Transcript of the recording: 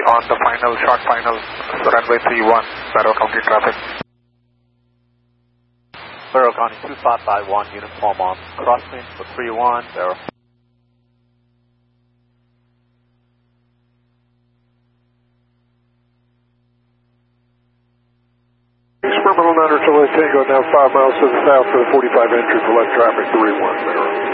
on the short final, runway 31, Barrow County traffic. Barrow County 2551, uniform on crossing for 31, Barrow. Terminal 9 Tango, now 5 miles to the south for the 45 entry for left traffic 31, Barrow.